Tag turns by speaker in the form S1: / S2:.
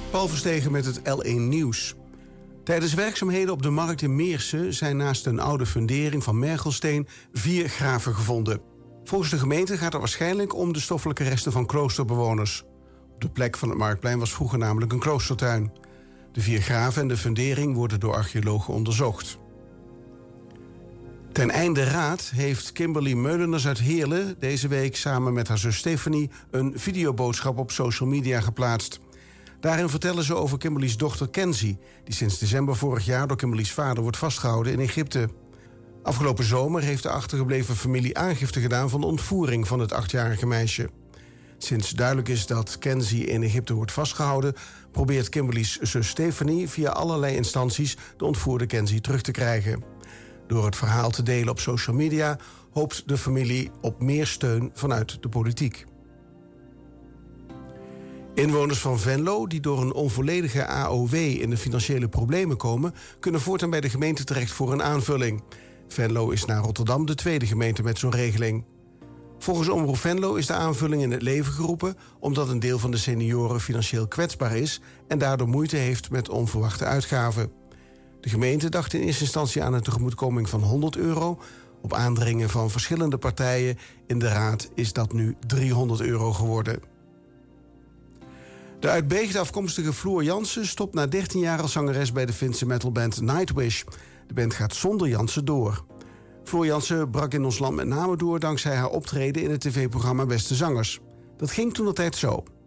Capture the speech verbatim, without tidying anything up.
S1: Paul Verstegen met het L één Nieuws. Tijdens werkzaamheden op de markt in Meersen zijn naast een oude fundering van mergelsteen vier graven gevonden. Volgens de gemeente gaat het waarschijnlijk om de stoffelijke resten van kloosterbewoners. Op de plek van het marktplein was vroeger namelijk een kloostertuin. De vier graven en de fundering worden door archeologen onderzocht. Ten einde raad heeft Kimberly Meuleners uit Heerlen deze week samen met haar zus Stephanie een videoboodschap op social media geplaatst. Daarin vertellen ze over Kimberly's dochter Kenzie, die sinds december vorig jaar door Kimberly's vader wordt vastgehouden in Egypte. Afgelopen zomer heeft de achtergebleven familie aangifte gedaan van de ontvoering van het achtjarige meisje. Sinds duidelijk is dat Kenzie in Egypte wordt vastgehouden, probeert Kimberly's zus Stephanie via allerlei instanties de ontvoerde Kenzie terug te krijgen. Door het verhaal te delen op social media hoopt de familie op meer steun vanuit de politiek. Inwoners van Venlo die door een onvolledige A O W in de financiële problemen komen, kunnen voortaan bij de gemeente terecht voor een aanvulling. Venlo is na Rotterdam de tweede gemeente met zo'n regeling. Volgens Omroep Venlo is de aanvulling in het leven geroepen omdat een deel van de senioren financieel kwetsbaar is en daardoor moeite heeft met onverwachte uitgaven. De gemeente dacht in eerste instantie aan een tegemoetkoming van honderd euro. Op aandringen van verschillende partijen in de raad is dat nu driehonderd euro geworden. De uit Beegd afkomstige Floor Jansen stopt na dertien jaar als zangeres bij de Finse metalband Nightwish. De band gaat zonder Jansen door. Floor Jansen brak in ons land met name door dankzij haar optreden in het tv-programma Beste Zangers. Dat ging toentertijd zo.